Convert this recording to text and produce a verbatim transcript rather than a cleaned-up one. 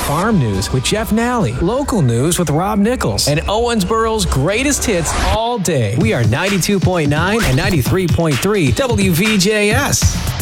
farm news with Jeff Nally, local news with Rob Nichols, and Owensboro's greatest hits all day. We are ninety-two point nine and ninety-three point three W V J S.